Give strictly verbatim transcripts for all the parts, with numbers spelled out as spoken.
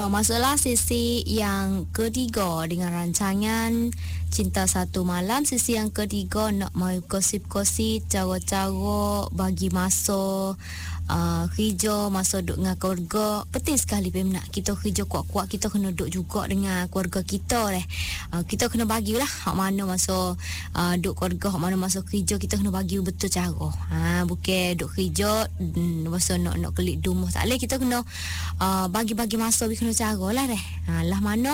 masuklah sesi yang ketiga dengan rancangan Cinta Satu Malam. Sesi yang ketiga nak mai kosip-kosip cara-cara bagi masa uh, kerja, masa duduk dengan keluarga. Penting sekali Pemnak kita kerja kuat-kuat, kita kena duduk juga dengan keluarga kita leh. Uh, kita kena bagilah hak mana masa uh, duduk keluarga, hak mana masa kerja, kita kena bagi betul cara. Ha, bukan duduk kerja mm, masa nak nak kelik rumah tak leh, kita kena uh, bagi-bagi masa, kena cara lah deh. Ha, lah mana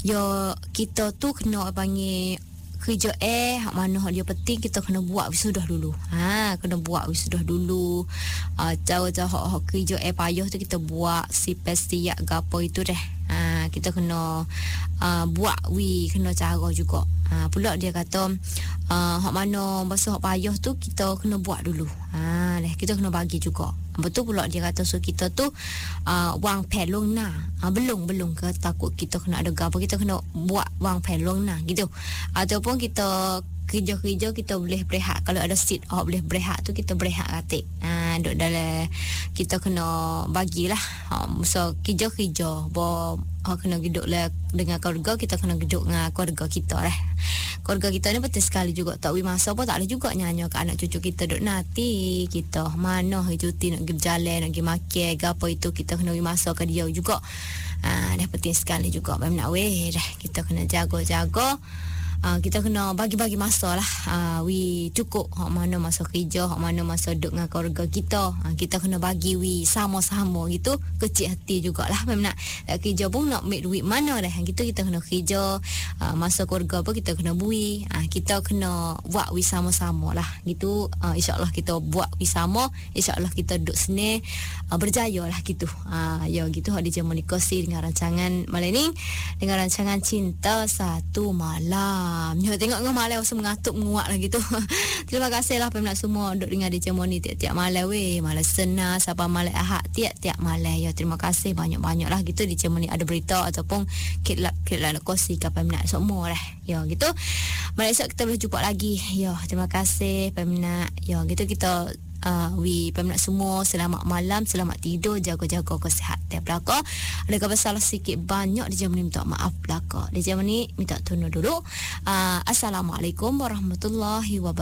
yo kita tu kena panggil kerja eh hak mana hak dia penting, kita kena buat wisudah dulu. Ha, kena buat wisudah dulu. Uh, cara-cara hak, hak kerja eh payah tu kita buat si pestiak gapo itu deh. Ha, kita kena uh, buat wi kena cara juga. Ha, pula dia kata uh, hak mana masa hak payah tu kita kena buat dulu. Ha, deh kita kena bagi juga. Betul pula dia kata so kita tu uh, wang pelong na. Ha, belum belum ke takut kita kena ada gapo, kita kena buat wang pelong na gitu. Ataupun kita kerja-kerja kita boleh berehat, kalau ada seat oh boleh berehat tu kita berehat katik. Ha, duduk dalam kita kena bagilah. Ha, so kerja-kerja bo ha, kena duduk lah dengan keluarga, kita kena duduk dengan keluarga kita lah. Keluarga kita ni penting sekali juga. Tak wi masa apa tak ada juga nyanyi ke anak cucu kita duduk nanti kita mana hari cuti nak pergi berjalan, nak pergi makan ke apa itu, kita kena wi masa ke dia juga. Ha, dah penting sekali juga bang nak weh dah kita kena jaga-jaga. Uh, kita kena bagi-bagi masa lah. Uh, wi cukup hak mana masa kerja, hak mana masa duduk dengan keluarga kita. Uh, kita kena bagi wi sama-sama gitu. Kecil hati jugalah memang nak uh, kerja pun nak make duit mana dah. Gitu kita kena kerja. Uh, masa keluarga pun kita kena bui. Uh, kita kena buat wi sama-sama lah. Gitu uh, insya-Allah kita buat wi sama. Insya-Allah kita duduk sini uh, berjaya lah gitu. Uh, ya gitu hak di Jamani Kosi dengan rancangan malam ni, dengan rancangan Cinta Satu Malam. Ya, tengok ngah malam rasa mengatuk menguat lah gitu. Terima kasih lah peminat semua duduk dengar di Jamani tiap-tiap malam weh. Malam Senin sampai malam Ahad tiap-tiap malam. Ya, terima kasih banyak-banyak lah gitu di Jamani ada berita ataupun kitlap-kitlap kosi ke peminat semua lah. Ya, gitu. Malam esok kita boleh jumpa lagi. Ya, terima kasih peminat. Ya, gitu kita Uh, we peminat semua selamat malam, selamat tidur, jaga-jaga kesihatan belaka. Ada kata salah sikit banyak di jam ni minta maaf belaka. Di jam ni minta tunduk dulu. Uh, Assalamualaikum warahmatullahi wabarakatuh.